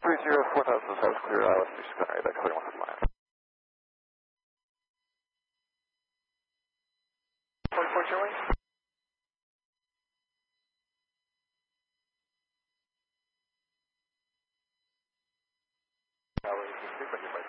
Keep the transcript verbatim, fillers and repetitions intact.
three zero four thousand South Clear Island, New Sky, that clear one line. twenty-four Charlie? Tower, you can speak when you're ready.